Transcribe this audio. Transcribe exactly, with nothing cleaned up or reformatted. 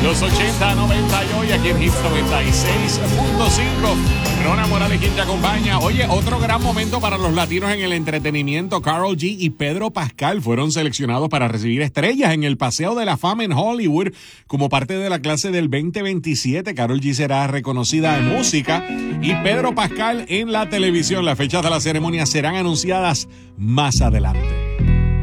Los ochenta, noventa y hoy aquí en Hits noventa y seis punto cinco. Rona Morales quien te acompaña. Oye, otro gran momento para los latinos en el entretenimiento. Karol G y Pedro Pascal fueron seleccionados para recibir estrellas en el Paseo de la Fama en Hollywood como parte de la clase del veinte veintisiete. Karol G será reconocida en música y Pedro Pascal en la televisión. Las fechas de la ceremonia serán anunciadas más adelante.